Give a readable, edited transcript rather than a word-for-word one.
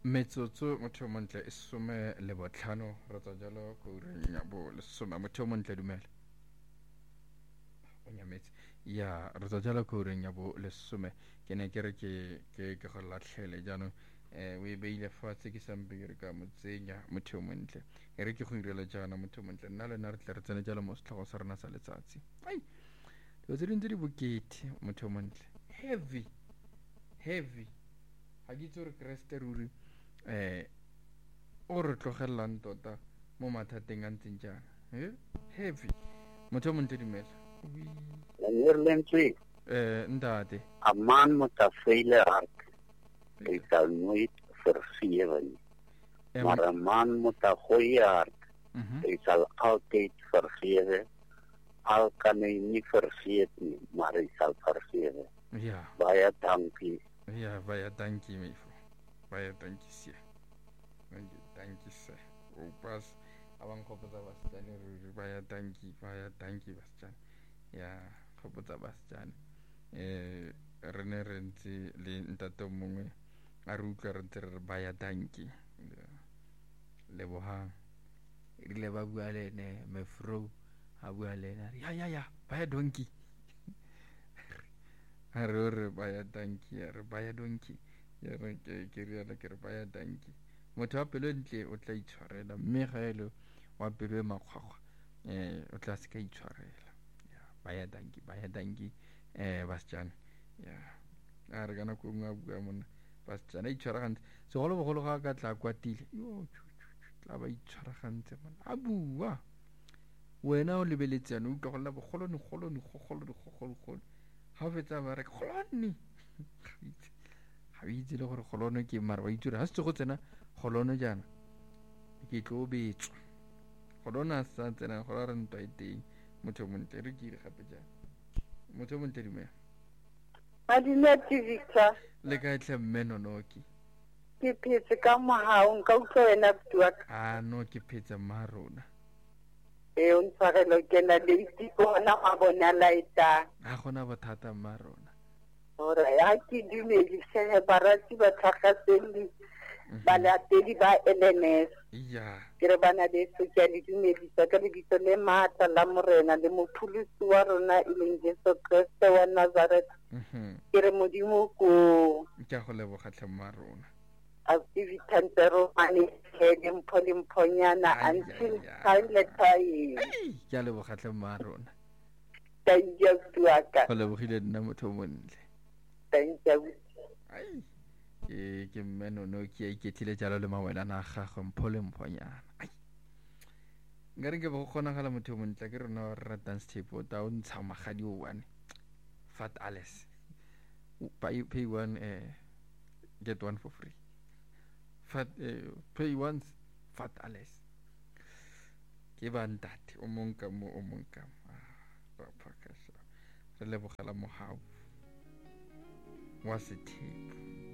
metsotso motho o montle e some le botlhano re tswa jalo ko ureng ya bo lesome motho o montle dumela o nyametse ya re tswa jalo ko ureng ya bo lesome ke ne ke re ke go latlhele jaanong o e beile fatshe ke sampe ke re ka mo tsenya motho o montle e re ke go irela jaana motho o montle nna le nna re tle re tsene jalo mo setlhogo sa rena sa letsatsi ai dilo tse dintse di bokete motho o montle heavy ga ke itse gore keresete ruri o re tlogelelang tota mo mathateng a ntseng jaana heavy motho o montle dumela ntate a man moet 'n vele hart hy sal nooit vergewe nie maar 'n man met 'n goeie hart hy sal altyd vergewe al kan hy nie vergeet nie maar hy sal vergewe ja baie dankie ja baie dankie mevrou baie dankie sê dankie sê pas abangikhopotsa basitshane ruri baie dankie basitshane ya khopotsa basitshane re ne re ntse le ntate mongwe a re utlwa re ntse re baya dankie lebogang erile ba bua le ene mefrou a bua le ene ya baya donki a re baya dankie re baya donki ya re ke riala ke re baya dankie motho wa pelo ntle o tla itshwarela mme ga ele wa pelo e makgwakgwa o tla se ka itshwarela ya baya dankie basitshane ya a re kana ko nngwe a bua monna basitshane a itshwaragantse segolobogolo ga a ka tla kwatile yo tla ba itshwaragantse monna a bua wena o lebeletsane o utlwa go lla bogolone ga o fetsa ba re golone ga o itse le gore golono ke mare ba itse gore ga se go tsena golono jaana ke tlo betswa golono a sa tsena go re ntwa e teng motho o montle re ke ire gape jaana motho o montle dumela Madinati Victor le ka tle mme nonoki ke phetse ka mohao nka utlwa wena bua a no ke phetse marona o ntshwarelo ke na le ditipona ga bona laeta a gona bothata marona ora ya ke dumedise barati ba tlhagaseng ba latedi ba LNS ya ke re bana le tsotsa le dumedisa ka le bitso le matla la morena le mophulusi wa rona e leng Jesu Kriste wa Nazareth ke re modimo ko ke go leboga tlhamarona a vitantero mane ke mponyana until time time ke leboga tlhamarona thank you tuaka go lebogile nna motho montle thank you ai ke mmeno no ke ikethile jalo le mawela na gagwe mponyana ai ngare ke bo kgonagala motho montle ke rena re ratang step o ta o ntsha magadi o one Fat Alice pay one get one for free pay once Fat Alice ke ba ntate o monka papa ka sha re lebogela mogao wa sethepu